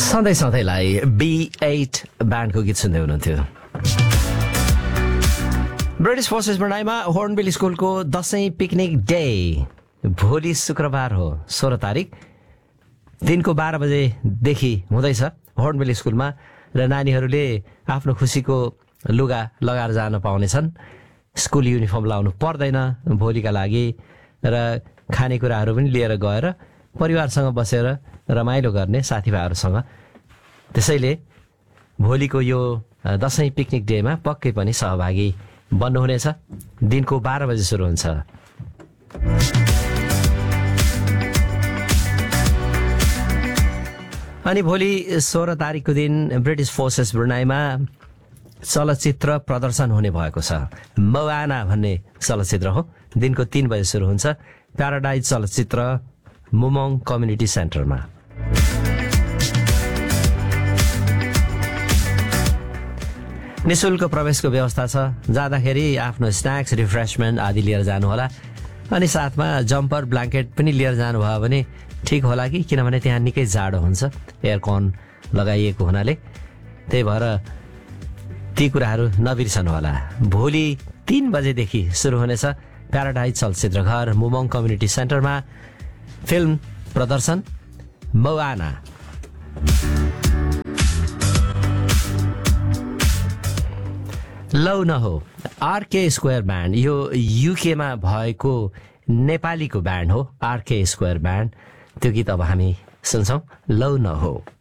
सधैँ सधैँलाई B8 ब्यान्डको गीत सुन्दै हुनुहुन्थ्यो। ब्रिटिश फोर्सेस भनाइमा हर्नबिल स्कुलको दशैं पिकनिक डे भोलि शुक्रबार हो 16 तारिक दिनको 12 बजेदेखि हुँदैछ हर्नबिल स्कुलमा र नानीहरूले आफ्नो खुसीको लुगा लगाएर जान पाउनेछन्। स्कुल युनिफर्म लाउनु पर्दैन भोलिका लागि र खानेकुराहरू पनि लिएर गएर परिवारसँग बसेर रमाइलो गर्ने साथीभाइहरूसँग। त्यसैले भोलिको यो दशैं पिकनिक डेमा पक्कै पनि सहभागी बन्नुहुनेछ। दिनको 12 बजे सुरु हुन्छ। अनि भोलि 16 तारिकको दिन ब्रिटिश फोर्सेस ब्रुनाईमा चलचित्र प्रदर्शन हुने भएको छ। मोआना भन्ने चलचित्र हो। दिनको 3 बजे सुरु हुन्छ। प्याराडाइज चलचित्र मुमोङ कम्युनिटी सेन्टरमा। निशुल्क प्रवेशको व्यवस्था छ। जाँदाखेरि आफ्नो स्न्याक्स रिफ्रेसमेन्ट आदि लिएर जानुहोला। अनि साथमा जम्पर ब्ल्याङ्केट पनि लिएर जानुभयो भने ठिक होला कि, किनभने त्यहाँ निकै जाडो हुन्छ एयरकन लगाइएको हुनाले। त्यही भएर ती कुराहरू नबिर्सनु होला। भोलि 3 बजेदेखि सुरु हुनेछ प्याराडाइज चलचित्र घर मुमोङ कम्युनिटी सेन्टरमा फिल्म प्रदर्शन मोआना। लौ नहो आरके स्क्वायर ब्यान्ड यो युकेमा भएको नेपालीको ब्यान्ड हो। आरके स्क्वायर ब्यान्ड त्यो गीत अब हामी सुन्छौँ। लौ नहो।